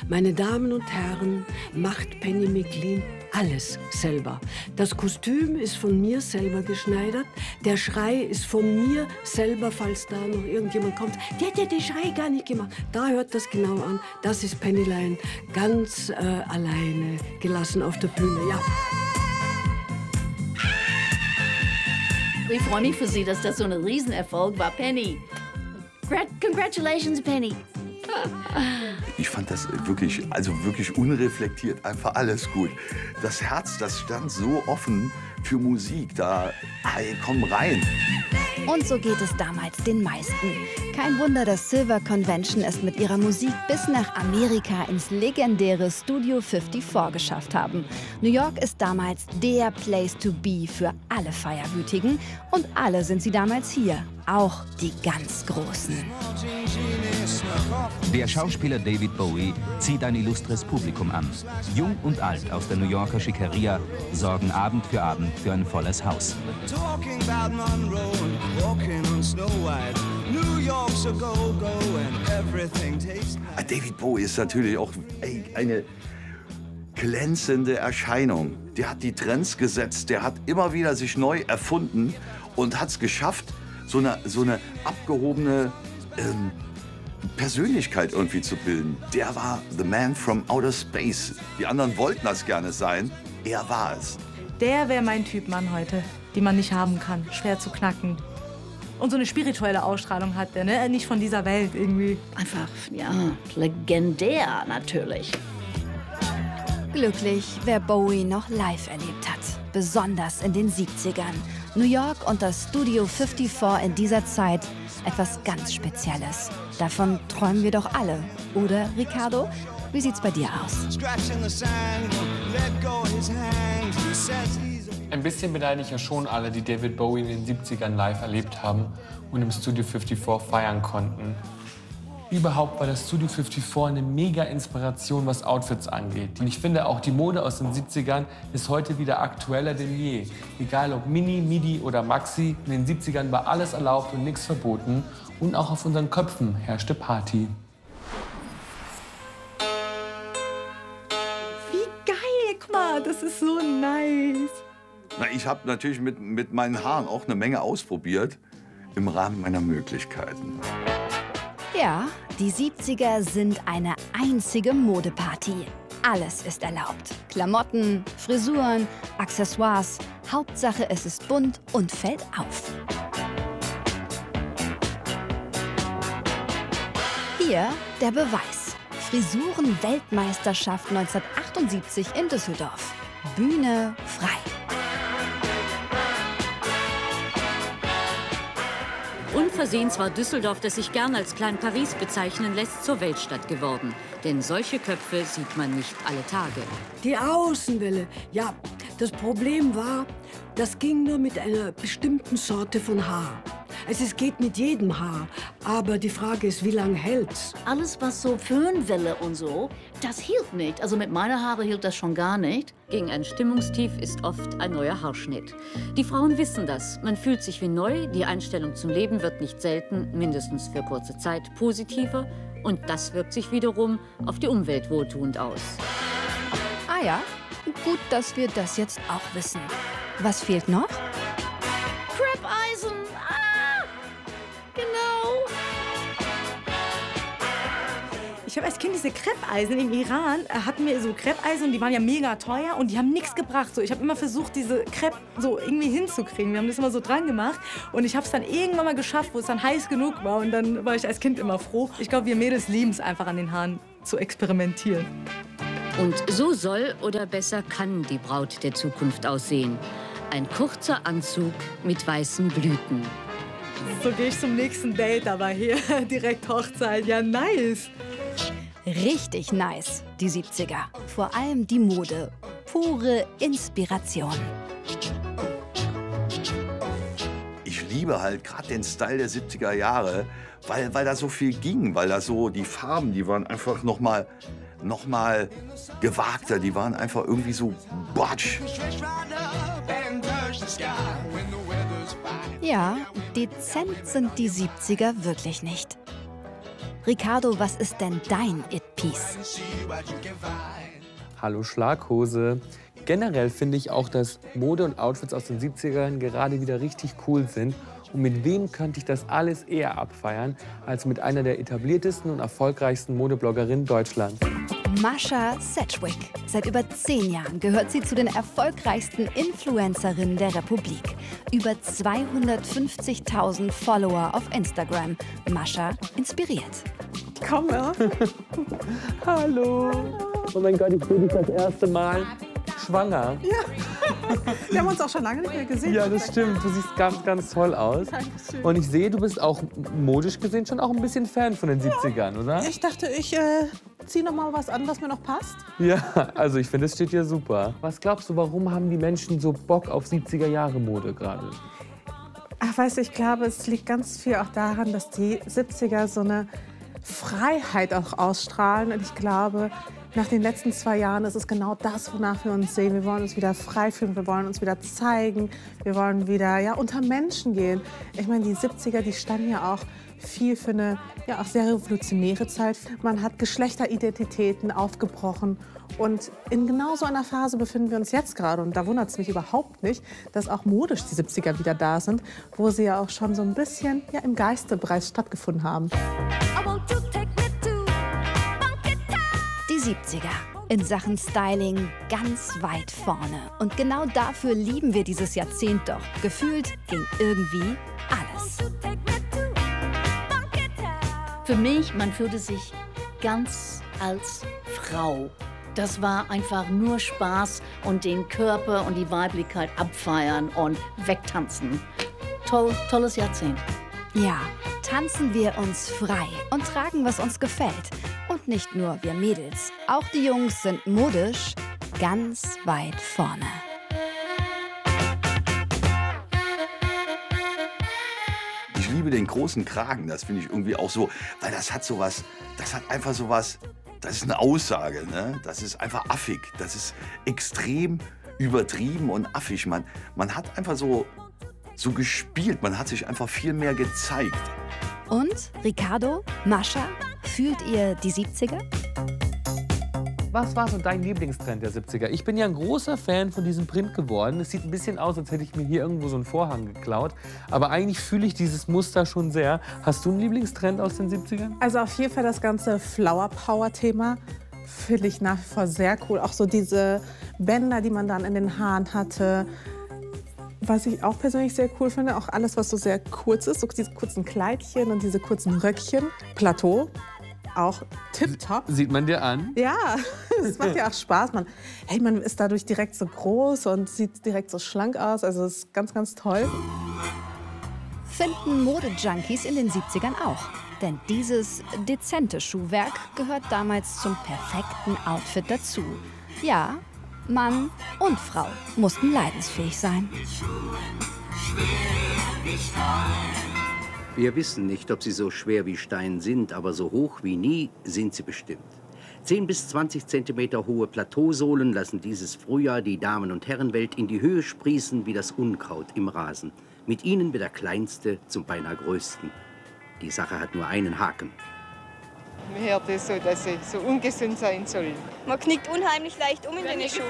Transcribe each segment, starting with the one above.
Meine Damen und Herren, macht Penny McLean alles selber. Das Kostüm ist von mir selber geschneidert. Der Schrei ist von mir selber, falls da noch irgendjemand kommt. Die hat ja den Schrei gar nicht gemacht. Da hört das genau an. Das ist Pennyline ganz alleine gelassen auf der Bühne. Ja. Ich freue mich für Sie, dass das so ein Riesenerfolg war, Penny. Congratulations, Penny. Ich fand das wirklich unreflektiert, einfach alles gut. Das Herz, das stand so offen für Musik, da, hey, komm rein. Und so geht es damals den meisten. Kein Wunder, dass Silver Convention es mit ihrer Musik bis nach Amerika ins legendäre Studio 54 geschafft haben. New York ist damals der Place to be für alle Feierwütigen. Und alle sind sie damals hier, auch die ganz Großen. Der Schauspieler David Bowie zieht ein illustres Publikum an. Jung und alt aus der New Yorker Schickeria sorgen Abend für Abend für ein volles Haus. David Bowie ist natürlich auch eine glänzende Erscheinung. Der hat die Trends gesetzt, der hat immer wieder sich neu erfunden und hat es geschafft, so eine abgehobene Persönlichkeit irgendwie zu bilden. Der war the man from outer space. Die anderen wollten das gerne sein, er war es. Der wäre mein Typ Mann heute, die man nicht haben kann, schwer zu knacken. Und so eine spirituelle Ausstrahlung hat der, ne? Nicht von dieser Welt irgendwie. Einfach, ja, legendär natürlich. Glücklich, wer Bowie noch live erlebt hat. Besonders in den 70ern. New York und das Studio 54 in dieser Zeit etwas ganz Spezielles. Davon träumen wir doch alle, oder, Ricardo? Wie sieht's bei dir aus? Ein bisschen beneide ich ja schon alle, die David Bowie in den 70ern live erlebt haben und im Studio 54 feiern konnten. Überhaupt war das Studio 54 eine mega Inspiration, was Outfits angeht. Und ich finde, auch die Mode aus den 70ern ist heute wieder aktueller denn je. Egal ob Mini, Midi oder Maxi, in den 70ern war alles erlaubt und nichts verboten. Und auch auf unseren Köpfen herrschte Party. Wie geil, guck mal, das ist so nice. Na, ich habe natürlich mit meinen Haaren auch eine Menge ausprobiert, im Rahmen meiner Möglichkeiten. Ja, die 70er sind eine einzige Modeparty. Alles ist erlaubt. Klamotten, Frisuren, Accessoires. Hauptsache, es ist bunt und fällt auf. Hier der Beweis. Frisuren-Weltmeisterschaft 1978 in Düsseldorf. Bühne frei. Unversehens war Düsseldorf, das sich gern als Klein Paris bezeichnen lässt, zur Weltstadt geworden. Denn solche Köpfe sieht man nicht alle Tage. Die Außenwelle, ja, das Problem war, das ging nur mit einer bestimmten Sorte von Haar. Also es geht mit jedem Haar, aber die Frage ist, wie lange hält's? Alles, was so Föhnwelle und so, das hielt nicht. Also mit meiner Haare hielt das schon gar nicht. Gegen ein Stimmungstief ist oft ein neuer Haarschnitt. Die Frauen wissen das. Man fühlt sich wie neu, die Einstellung zum Leben wird nicht selten, mindestens für kurze Zeit, positiver. Und das wirkt sich wiederum auf die Umwelt wohltuend aus. Ah ja, gut, dass wir das jetzt auch wissen. Was fehlt noch? Crepe-Eisen! Ah! Genau! Ich habe als Kind diese Crepe-Eisen im Iran, hatten wir so Crepe-Eisen und die waren ja mega teuer und die haben nichts gebracht. So, ich habe immer versucht, diese Crepe so irgendwie hinzukriegen. Wir haben das immer so dran gemacht und ich habe es dann irgendwann mal geschafft, wo es dann heiß genug war und dann war ich als Kind immer froh. Ich glaube, wir Mädels lieben es einfach an den Haaren zu experimentieren. Und so soll oder besser kann die Braut der Zukunft aussehen. Ein kurzer Anzug mit weißen Blüten. So gehe ich zum nächsten Date, aber hier direkt Hochzeit. Ja, nice. Richtig nice, die 70er. Vor allem die Mode. Pure Inspiration. Ich liebe halt gerade den Style der 70er Jahre, weil da so viel ging, weil da so die Farben, die waren einfach noch mal gewagter, die waren einfach irgendwie so batsch. Ja, dezent sind die 70er wirklich nicht. Ricardo, was ist denn dein It-Piece? Hallo Schlaghose. Generell finde ich auch, dass Mode und Outfits aus den 70ern gerade wieder richtig cool sind. Und mit wem könnte ich das alles eher abfeiern, als mit einer der etabliertesten und erfolgreichsten Modebloggerinnen Deutschlands. Mascha Sedgwick. Seit über 10 Jahren gehört sie zu den erfolgreichsten Influencerinnen der Republik. Über 250.000 Follower auf Instagram. Mascha inspiriert. Komm her. Hallo. Oh mein Gott, ich sehe dich das erste Mal schwanger. Ja, wir haben uns auch schon lange nicht mehr gesehen. Ja, das stimmt. Du siehst ganz, ganz toll aus. Dankeschön. Und ich sehe, du bist auch modisch gesehen schon auch ein bisschen Fan von den 70ern, oder? Ich dachte, ich ziehe noch mal was an, was mir noch passt. Ja, also ich finde, es steht dir super. Was glaubst du, warum haben die Menschen so Bock auf 70er-Jahre-Mode gerade? Ach, weißt du, ich glaube, es liegt ganz viel auch daran, dass die 70er so eine Freiheit auch ausstrahlen. Und ich glaube, nach den letzten 2 Jahren ist es genau das, wonach wir uns sehen. Wir wollen uns wieder frei fühlen, wir wollen uns wieder zeigen, wir wollen wieder unter Menschen gehen. Ich meine, die 70er, die standen ja auch viel für eine auch sehr revolutionäre Zeit. Man hat Geschlechteridentitäten aufgebrochen. Und in genau so einer Phase befinden wir uns jetzt gerade. Und da wundert es mich überhaupt nicht, dass auch modisch die 70er wieder da sind, wo sie ja auch schon so ein bisschen im Geiste bereits stattgefunden haben. Die 70er. In Sachen Styling ganz weit vorne. Und genau dafür lieben wir dieses Jahrzehnt doch. Gefühlt ging irgendwie alles. Für mich, man fühlte sich ganz als Frau. Das war einfach nur Spaß und den Körper und die Weiblichkeit abfeiern und wegtanzen. Tolles Jahrzehnt. Ja, tanzen wir uns frei und tragen, was uns gefällt. Und nicht nur wir Mädels, auch die Jungs sind modisch ganz weit vorne. Ich liebe den großen Kragen, das finde ich irgendwie auch so, weil das hat einfach sowas, das ist eine Aussage, ne? Das ist einfach affig, das ist extrem übertrieben und affig. Man hat einfach so gespielt, man hat sich einfach viel mehr gezeigt. Und, Ricardo, Mascha, fühlt ihr die 70er? Was war so dein Lieblingstrend der 70er? Ich bin ja ein großer Fan von diesem Print geworden. Es sieht ein bisschen aus, als hätte ich mir hier irgendwo so einen Vorhang geklaut. Aber eigentlich fühle ich dieses Muster schon sehr. Hast du einen Lieblingstrend aus den 70ern? Also auf jeden Fall das ganze Flower-Power-Thema finde ich nach wie vor sehr cool. Auch so diese Bänder, die man dann in den Haaren hatte. Was ich auch persönlich sehr cool finde, auch alles, was so sehr kurz ist, so diese kurzen Kleidchen und diese kurzen Röckchen. Plateau, auch tipptopp. Sieht man dir an? Ja, es macht ja auch Spaß. Man ist dadurch direkt so groß und sieht direkt so schlank aus. Also es ist ganz, ganz toll. Finden Modejunkies in den 70ern auch. Denn dieses dezente Schuhwerk gehört damals zum perfekten Outfit dazu. Ja, Mann und Frau mussten leidensfähig sein. Wir wissen nicht, ob sie so schwer wie Stein sind, aber so hoch wie nie sind sie bestimmt. 10 bis 20 Zentimeter hohe Plateausohlen lassen dieses Frühjahr die Damen- und Herrenwelt in die Höhe sprießen wie das Unkraut im Rasen. Mit ihnen wird der Kleinste zum beinahe Größten. Die Sache hat nur einen Haken. Man hört es so, dass sie so ungesund sein soll. Man knickt unheimlich leicht um in den Schuhen.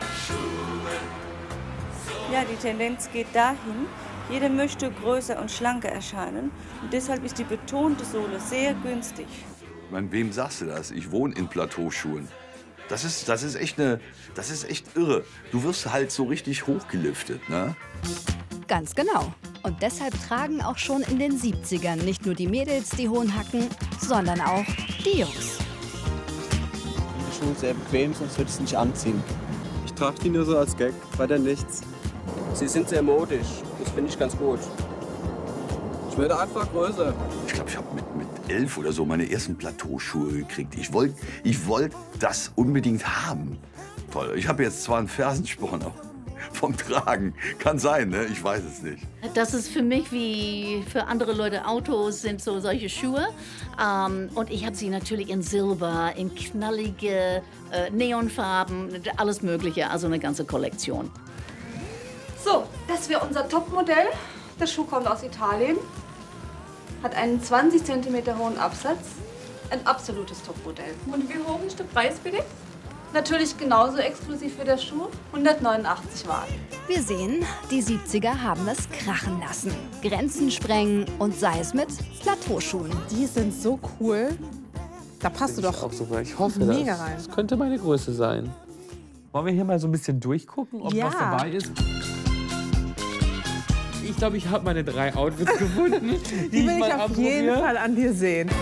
Ja, die Tendenz geht dahin. Jeder möchte größer und schlanker erscheinen. Und deshalb ist die betonte Sohle sehr günstig. Ich meine, wem sagst du das? Ich wohne in Plateauschuhen. Das ist echt irre. Du wirst halt so richtig hochgeliftet, ne? Ganz genau. Und deshalb tragen auch schon in den 70ern nicht nur die Mädels die hohen Hacken, sondern auch die Jungs. Die Schuhe sehr bequem, sonst würde ich es nicht anziehen. Ich trage die nur so als Gag, weiter nichts. Sie sind sehr modisch, das finde ich ganz gut. Ich werde einfach größer. Ich glaube, ich habe mit 11 oder so meine ersten Plateauschuhe gekriegt. Ich wollt das unbedingt haben. Toll. Ich habe jetzt zwar einen Fersensporn vom Tragen. Kann sein, ne? Ich weiß es nicht. Das ist für mich wie für andere Leute Autos sind so solche Schuhe. Und ich habe sie natürlich in Silber, in knallige Neonfarben, alles Mögliche. Also eine ganze Kollektion. So, das wäre unser Topmodell. Der Schuh kommt aus Italien, hat einen 20 cm hohen Absatz, ein absolutes Topmodell. Und wie hoch ist der Preis bitte? Natürlich genauso exklusiv wie der Schuh, 189 Watt. Wir sehen, die 70er haben es krachen lassen. Grenzen sprengen und sei es mit Plateauschuhen. Die sind so cool. Da passt du doch auch super. Ich hoffe, mega rein. Das könnte meine Größe sein. Wollen wir hier mal so ein bisschen durchgucken, ob was dabei ist? Ich glaube, ich habe meine 3 Outfits gefunden, Die will ich auf jeden Fall an dir sehen.